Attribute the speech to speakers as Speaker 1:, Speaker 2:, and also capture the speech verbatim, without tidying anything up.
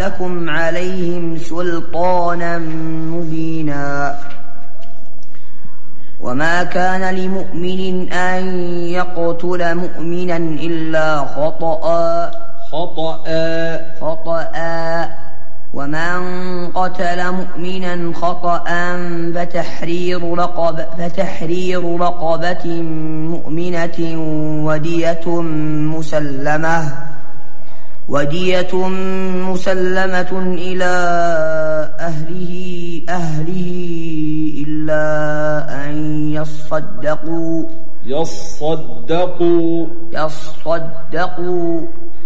Speaker 1: لكم عليهم سلطانا مبينا وما كان لمؤمن أن يقتل مؤمنا إلا خطأ
Speaker 2: خطأ
Speaker 1: خطأ ومن قتل مؤمنا خطأ فتحرير رقبة, فتحرير رقبة مؤمنة ودية مسلمة ودية مسلمة إلى أهله أهله إلا أن يصدقوا
Speaker 2: يصدقوا
Speaker 1: يصدقوا